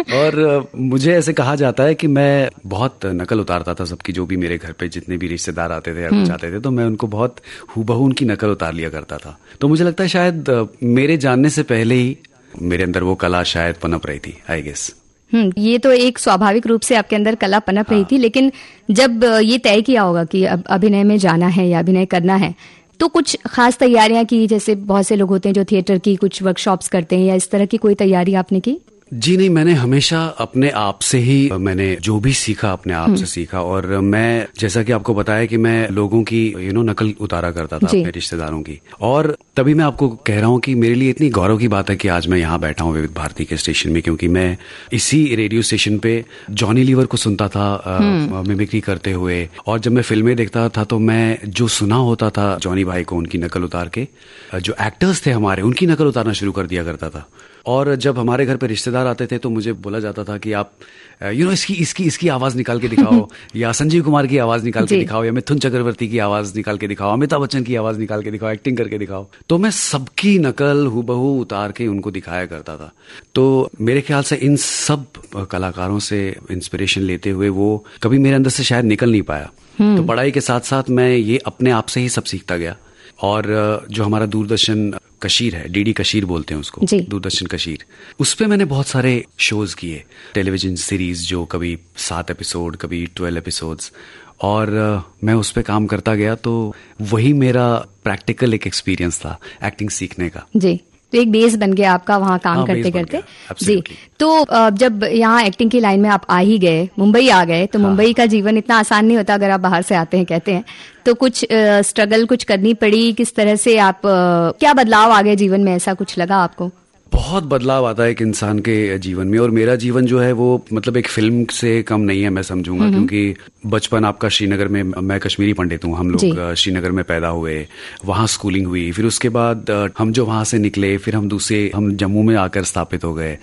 और मुझे ऐसे कहा जाता है कि मैं बहुत नकल उतारता था सबकी, जो भी मेरे घर पे जितने भी रिश्तेदार आते थे या कुछ आते थे तो मैं उनको बहुत हूबहू उनकी नकल उतार लिया करता था। तो मुझे लगता है शायद मेरे जानने से पहले ही मेरे अंदर वो कला शायद पनप रही थी, आई गेस। ये तो एक स्वाभाविक रूप से आपके अंदर कला पनप रही थी, लेकिन जब ये तय किया होगा कि अब अभिनय में जाना है या अभिनय करना है, तो कुछ खास तैयारियां की? जैसे बहुत से लोग होते हैं जो थिएटर की कुछ वर्कशॉप्स करते हैं, या इस तरह की कोई तैयारी आपने की? जी नहीं, मैंने हमेशा अपने आप से ही मैंने जो भी सीखा अपने आप से सीखा। और मैं जैसा कि आपको बताया कि मैं लोगों की नकल उतारा करता था अपने रिश्तेदारों की। और तभी मैं आपको कह रहा हूँ कि मेरे लिए इतनी गौरव की बात है कि आज मैं यहाँ बैठा हूँ विविध भारती के स्टेशन में, क्योंकि मैं इसी रेडियो स्टेशन पे जॉनी लीवर को सुनता था मिमिक्री करते हुए। और जब मैं फिल्में देखता था तो मैं जो सुना होता था जॉनी भाई को उनकी नकल उतार के, जो एक्टर्स थे हमारे उनकी नकल उतारना शुरू कर दिया करता था। और जब हमारे घर पे रिश्तेदार आते थे तो मुझे बोला जाता था कि आप इसकी आवाज निकाल के दिखाओ, या संजीव कुमार की आवाज निकाल के दिखाओ, या मिथुन चक्रवर्ती की आवाज निकाल के दिखाओ, अमिताभ बच्चन की आवाज निकाल के दिखाओ, एक्टिंग करके दिखाओ। तो मैं सबकी नकल हूबहू उतार के उनको दिखाया करता था। तो मेरे ख्याल से इन सब कलाकारों से इंस्पिरेशन लेते हुए वो कभी मेरे अंदर से शायद निकल नहीं पाया। तो पढ़ाई के साथ साथ मैं ये अपने आप से ही सब सीखता गया। और जो हमारा दूरदर्शन कशीर है, डीडी कशीर बोलते हैं उसको, दूरदर्शन कशीर, उस पे मैंने बहुत सारे शोज किए, टेलीविजन सीरीज जो कभी 7 एपिसोड कभी 12 एपिसोड्स, और मैं उस पे काम करता गया। तो वही मेरा प्रैक्टिकल एक एक्सपीरियंस था एक्टिंग सीखने का। जी, तो एक बेस बन गया आपका वहाँ काम करते करते। जी, तो जब यहाँ एक्टिंग की लाइन में आप आ ही गए, मुंबई आ गए, तो मुंबई का जीवन इतना आसान नहीं होता अगर आप बाहर से आते हैं कहते हैं। तो कुछ स्ट्रगल कुछ करनी पड़ी? किस तरह से आप क्या बदलाव आ गए जीवन में, ऐसा कुछ लगा आपको? बहुत बदलाव आता है एक इंसान के जीवन में, और मेरा जीवन जो है वो मतलब एक फिल्म से कम नहीं है मैं समझूंगा, क्योंकि बचपन आपका श्रीनगर में, मैं कश्मीरी पंडित हूँ, हम लोग श्रीनगर में पैदा हुए, वहाँ स्कूलिंग हुई, फिर उसके बाद हम जो वहाँ से निकले फिर हम जम्मू में आकर स्थापित हो गए।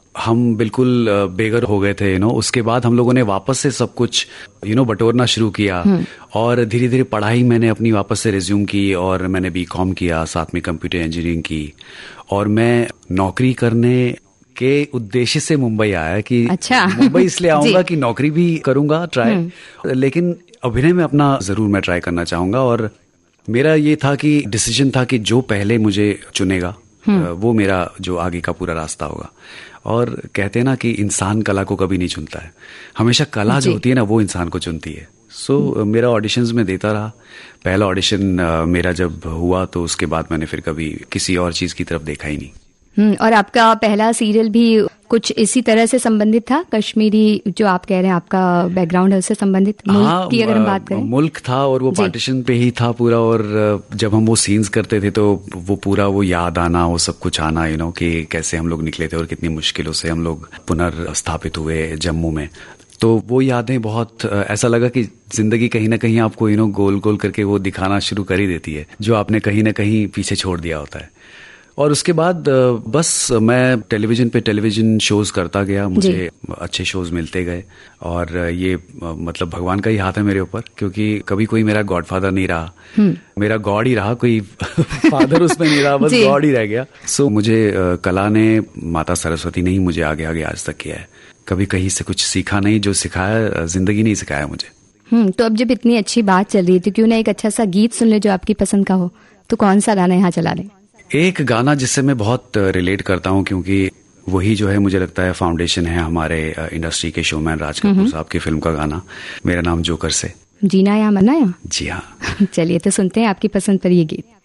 हम बिल्कुल बेघर हो गए थे उसके बाद हम लोगों ने वापस से सब कुछ बटोरना शुरू किया, और धीरे धीरे पढ़ाई मैंने अपनी वापस से रिज्यूम की, और मैंने बीकॉम किया, साथ में कंप्यूटर इंजीनियरिंग की, और मैं नौकरी करने के उद्देश्य से मुंबई आया कि मुंबई इसलिए आऊंगा कि नौकरी भी करूंगा ट्राई, लेकिन अभिनय में अपना जरूर मैं ट्राई करना चाहूंगा। और मेरा ये था कि डिसीजन था कि जो पहले मुझे चुनेगा वो मेरा जो आगे का पूरा रास्ता होगा। और कहते हैं ना कि इंसान कला को कभी नहीं चुनता है, हमेशा कला जो होती है ना वो इंसान को चुनती है। सो मेरा ऑडिशंस में देता रहा। पहला ऑडिशन मेरा जब हुआ तो उसके बाद मैंने फिर कभी किसी और चीज की तरफ देखा ही नहीं। और आपका पहला सीरियल भी कुछ इसी तरह से संबंधित था? कश्मीरी जो आप कह रहे हैं आपका बैकग्राउंड है उससे संबंधित मुल्क की अगर हम बात करें? मुल्क था, और वो पार्टीशन पे ही था पूरा। और जब हम वो सीन्स करते थे तो वो पूरा वो याद आना, वो सब कुछ आना कि कैसे हम लोग निकले थे और कितनी मुश्किलों से हम लोग पुनर्स्थापित हुए जम्मू में। तो वो यादें बहुत ऐसा लगा कि जिंदगी कहीं ना कहीं आपको गोल गोल करके वो दिखाना शुरू कर ही देती है जो आपने कहीं ना कहीं पीछे छोड़ दिया होता है। और उसके बाद बस मैं टेलीविजन शोज करता गया, मुझे अच्छे शोज मिलते गए, और ये मतलब भगवान का ही हाथ है मेरे ऊपर, क्योंकि कभी कोई मेरा गॉडफादर नहीं रहा, मेरा गॉड ही रहा, कोई फादर उसमें नहीं रहा, बस गॉड ही रह गया। सो मुझे कला ने, माता सरस्वती ने ही मुझे आगे आगे आज तक किया है। कभी कहीं से कुछ सीखा नहीं, जो सिखाया जिंदगी नहीं सिखाया मुझे। तो अब जब इतनी अच्छी बात चल रही थी, क्यों ना एक अच्छा सा गीत सुन ले जो आपकी पसंद का हो। तो कौन सा गाना यहाँ चला लें? एक गाना जिससे मैं बहुत रिलेट करता हूँ, क्योंकि वही जो है मुझे लगता है फाउंडेशन है हमारे इंडस्ट्री के शोमैन राज कपूर साहब की फिल्म का गाना, मेरा नाम जोकर से, जीना या मरना या। जी हाँ। चलिए तो सुनते हैं आपकी पसंद पर ये गीत।